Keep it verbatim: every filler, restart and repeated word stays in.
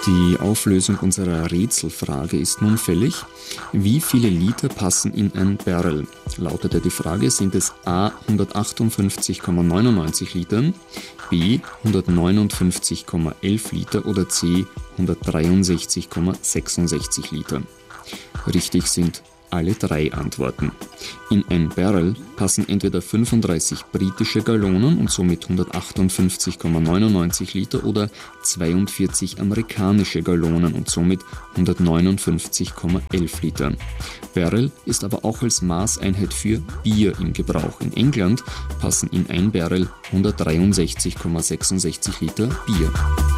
Die Auflösung unserer Rätselfrage ist nun fällig. Wie viele Liter passen in ein Barrel? Lautete die Frage, sind es a. hundertachtundfünfzig Komma neunundneunzig Liter, b. hundertneunundfünfzig Komma elf Liter oder c. hundertdreiundsechzig Komma sechsundsechzig Liter? Richtig sind alle drei Antworten. In ein Barrel passen entweder fünfunddreißig britische Gallonen und somit hundertachtundfünfzig Komma neunundneunzig Liter oder zweiundvierzig amerikanische Gallonen und somit hundertneunundfünfzig Komma elf Liter. Barrel ist aber auch als Maßeinheit für Bier im Gebrauch. In England passen in ein Barrel hundertdreiundsechzig Komma sechsundsechzig Liter Bier.